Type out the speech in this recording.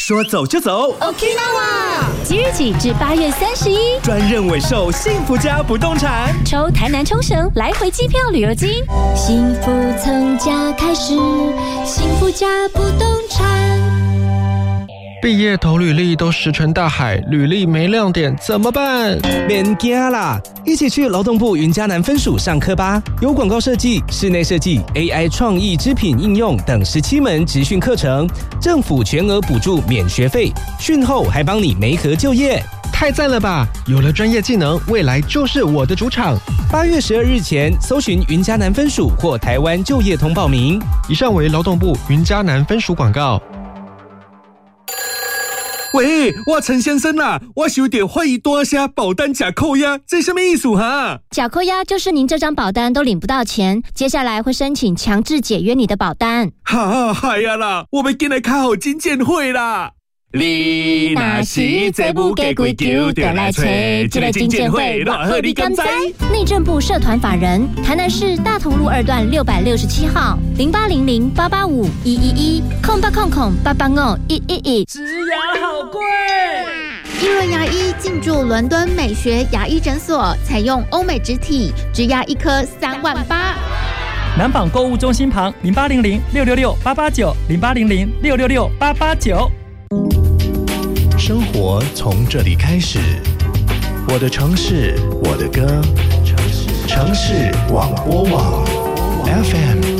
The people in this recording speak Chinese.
说走就走 Okinawa 即日起至8月31， 专任委售幸福家不动产， 抽台南冲绳来回机票旅游金，幸福从家开始，幸福家不动产。 毕业投履历都石沉大海，履历没亮点怎么办？ 免惊啦，一起去劳动部云嘉南分署上课吧。有广告设计、室内设计、AI 创意织品应用等17门职训课程，政府全额补助免学费，训后还帮你媒合就业。 太赞了吧！有了专业技能，未来就是我的主场。 8月12日前搜寻云嘉南分署或台湾就业通报名。 以上为劳动部云嘉南分署广告。 喂，我陈先生啊，我有点怀疑多下保单假扣押，这什么意思哈？ 假扣押就是您这张保单都领不到钱，接下来会申请强制解约你的保单。 哈，嗨呀啦，我们进来开好金鉴会啦！你若是这不给归咎，就来找这个金鉴会，偌好你敢知？ 内政部社团法人台南市大同路2段667号0800-885-111-0800-885-111。 植牙好贵。 一轮牙医进驻伦敦美学牙医诊所，采用欧美植体，植牙一颗3万8。 南纺购物中心旁0800-666-889 0800-666-889。 生活从这里开始，我的城市，我的歌，城市广播网 FM